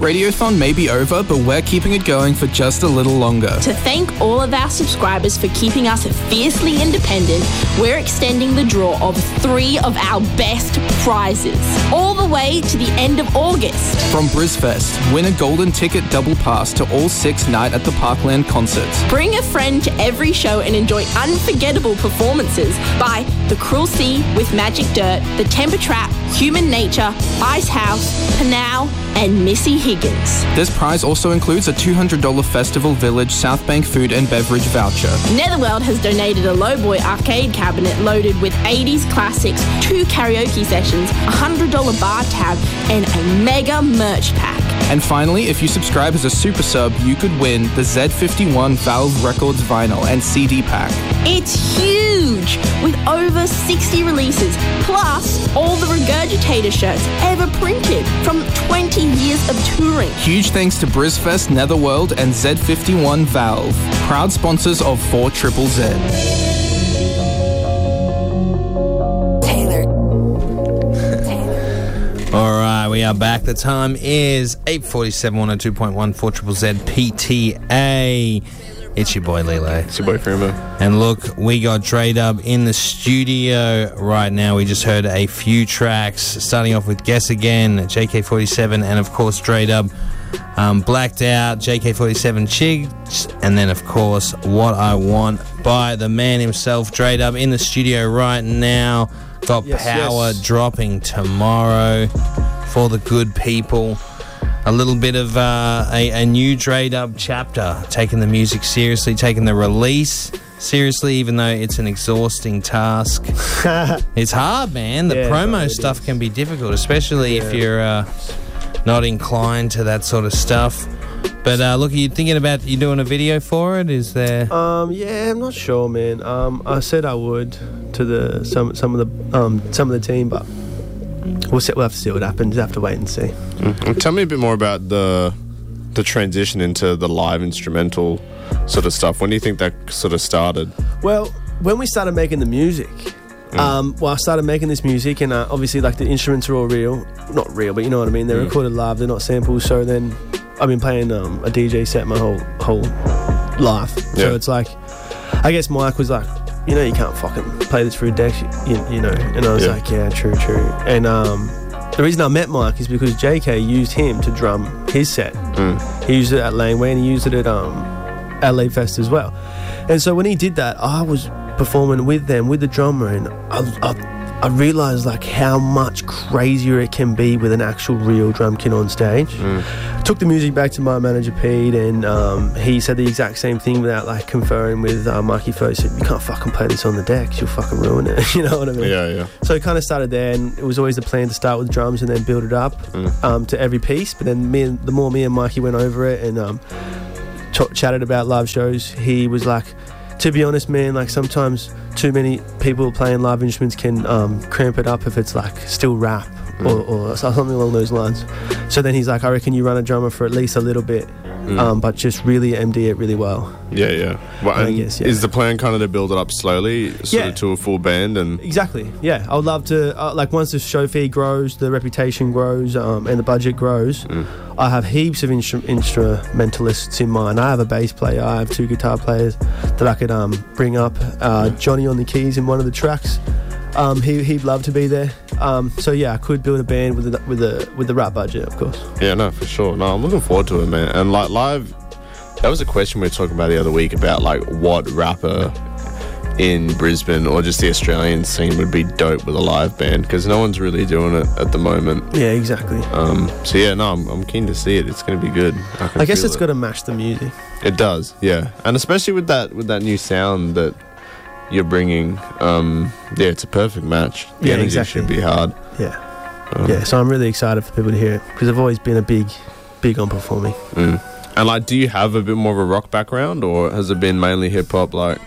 Radiothon may be over, but we're keeping it going for just a little longer. To thank all of our subscribers for keeping us fiercely independent, we're extending the draw of 3 of our best prizes, all the way to the end of August. From BrizFest, win a golden ticket double pass to all 6 Night at the Parkland concerts. Bring a friend to every show and enjoy unforgettable performances by The Cruel Sea with Magic Dirt, The Temper Trap, Human Nature, Ice House, Panau, and Missy Higgins. This prize also includes a $200 Festival Village South Bank food and beverage voucher. Netherworld has donated a Lowboy arcade cabinet loaded with 80s classics, 2 karaoke sessions, a $100 bar tab, and a mega merch pack. And finally, if you subscribe as a super sub, you could win the Z51 Valve Records vinyl and CD pack. It's huge, with over 60 releases, plus all the Regurgitator shirts ever printed from 20 years of touring. Huge thanks to BrizFest, Netherworld, and Z51 Valve, proud sponsors of 4ZZZ. All right, we are back. The time is 8:47, 102.1, 4ZZZ PTA. It's your boy, Lilo. It's your boy, Frembo. And look, we got Dre Dub in the studio right now. We just heard a few tracks, starting off with Guess Again, JK47, and of course, Dre Dub, Blacked Out, JK47 Chigs, and then, of course, What I Want by the man himself, Dre Dub, in the studio right now. Got Power dropping tomorrow for the good people. A little bit of a new Dre Dub chapter, taking the music seriously, taking the release seriously, even though it's an exhausting task. It's hard, man. The promo stuff can be difficult, especially if you're not inclined to that sort of stuff. But look, are you thinking about you doing a video for it? Is there? Yeah, I'm not sure, man. I said I would to some of the team, but we'll have to see what happens. We'll have to wait and see. Tell me a bit more about the transition into the live instrumental sort of stuff. When do you think that sort of started? Well, when we started making the music. I started making this music, and obviously, like, the instruments are all real. Not real, but you know what I mean. They're recorded live. They're not samples. So then, I've been playing a DJ set my whole life. So it's like, I guess Mike was like, you know, you can't fucking play this through decks, you know. And I was like, yeah, true. And the reason I met Mike is because JK used him to drum his set. He used it at Laneway, and he used it at LA Fest as well. And so when he did that, I was performing with them, with the drummer, and I realised like how much crazier it can be with an actual real drum kit on stage. Took the music back to my manager Pete, and he said the exact same thing without like conferring with Mikey first. He said, you can't fucking play this on the decks, you'll fucking ruin it. You know what I mean? Yeah. So it kind of started there, and it was always the plan to start with drums and then build it up to every piece. But then the more me and Mikey went over it and chatted about live shows, he was like, to be honest, man, like sometimes too many people playing live instruments can cramp it up if it's like still rap or something along those lines. So then he's like, I reckon you run a drummer for at least a little bit, but just really MD it really well. Yeah. Well, I guess, is the plan kind of to build it up slowly, sort of to a full band? And exactly, yeah. I would love to, like, once the show fee grows, the reputation grows, and the budget grows, I have heaps of instrumentalists in mind. I have a bass player, I have 2 guitar players that I could bring up. Johnny on the keys in one of the tracks. He'd love to be there. So yeah, I could build a band with the rap budget, of course. Yeah, no, for sure. No, I'm looking forward to it, man. And like live, that was a question we were talking about the other week about like what rapper in Brisbane or just the Australian scene would be dope with a live band, because no one's really doing it at the moment. Yeah, exactly. So yeah, no, I'm keen to see it. It's going to be good. I guess it's got to match the music. It does, yeah, and especially with that new sound that you're bringing. It's a perfect match. The energy exactly. should be hard. Yeah, so I'm really excited for people to hear it, because I've always been a big on performing. And like, do you have a bit more of a rock background, or has it been mainly hip hop? Like,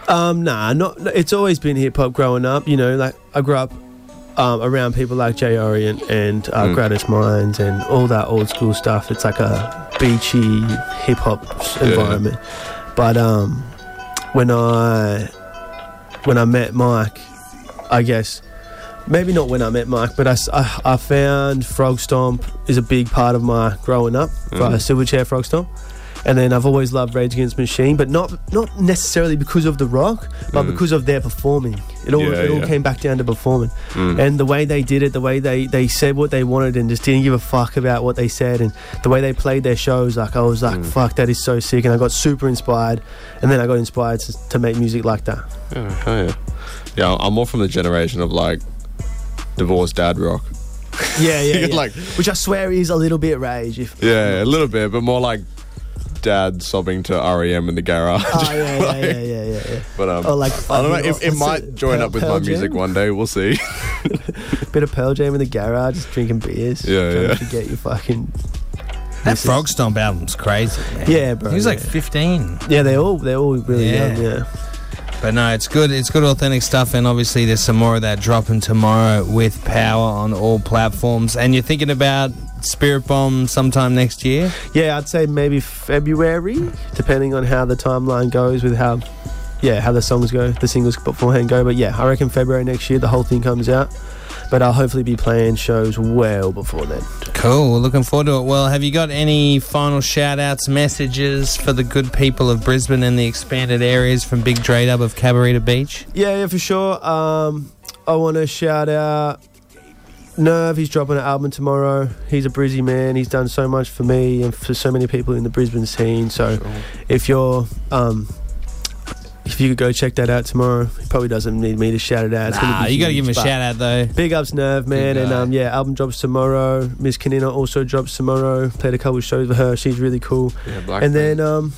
not. It's always been hip hop growing up. You know, like I grew up around people like Jay Orient and Gradis Minds and all that old school stuff. It's like a beachy hip hop environment. But when I met Mike, I guess maybe not when I met Mike, but I found Frog Stomp is a big part of my growing up. Silverchair Frog Stomp. And then I've always loved Rage Against the Machine, but not necessarily because of the rock, but because of their performing. It all came back down to performing. And the way they did it, the way they said what they wanted and just didn't give a fuck about what they said, and the way they played their shows, like I was like, fuck, that is so sick. And I got super inspired, and then I got inspired to make music like that. Yeah, I'm more from the generation of like divorced dad rock. Yeah. Like, which I swear is a little bit Rage. A little bit, but more like dad sobbing to REM in the garage. Oh, yeah. But I don't know, it might join up with my music one day. We'll see. Bit of Pearl Jam in the garage, just drinking beers. Trying to forget your fucking... That Frog Stomp album's crazy, man. Yeah, bro. He was like 15. Yeah, they're all really young, yeah. But no, it's good. It's good, authentic stuff, and obviously there's some more of that dropping tomorrow with Power on all platforms. And you're thinking about Spirit Bomb sometime next year? Yeah, I'd say maybe February, depending on how the timeline goes with how the songs go, the singles beforehand go. But yeah, I reckon February next year the whole thing comes out. But I'll hopefully be playing shows well before then. Cool. We're looking forward to it. Well, have you got any final shout-outs, messages for the good people of Brisbane and the expanded areas from Big Dre Dub of Cabarita Beach? Yeah, for sure. I want to shout out Nerve. He's dropping an album tomorrow. He's a Brizzy man. He's done so much for me and for so many people in the Brisbane scene. So if you're... if you could go check that out tomorrow, he probably doesn't need me to shout it out. You got to give him a shout out though. Big ups, Nerve, man. And album drops tomorrow. Miss Kanina also drops tomorrow. Played a couple of shows with her. She's really cool. Yeah, and then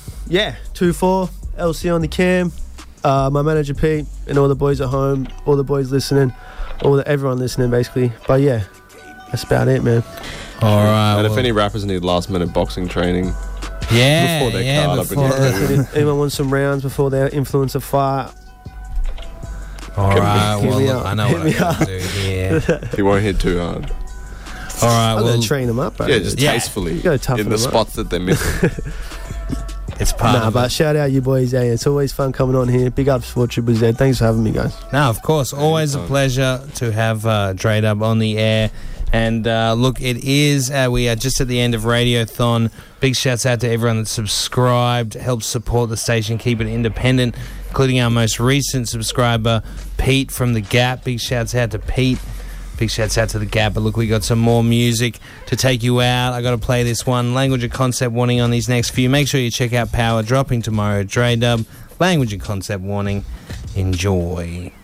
2-4 LC on the cam. My manager Pete and all the boys at home, all the boys listening, everyone listening basically. But yeah, that's about it, man. All right. And if any rappers need last minute boxing training. Yeah, before their card up anyone wants some rounds before their influencer fight? All right, well, I know what I got to do here. He won't hit too hard. All right, I'm going to train them up, bro. Yeah, just tastefully in the spots that they're missing. It's part of but shout out you boys, it's always fun coming on here. Big ups for Triple Z. Thanks for having me, guys. No, of course, always a pleasure to have Dre Dub on the air. And look, it is, we are just at the end of Radiothon. Big shouts out to everyone that subscribed, helped support the station, keep it independent, including our most recent subscriber, Pete from The Gap. Big shouts out to Pete. Big shouts out to The Gap. But look, we got some more music to take you out. I got to play this one. Language and concept warning on these next few. Make sure you check out Power dropping tomorrow. Dre Dub, language and concept warning. Enjoy.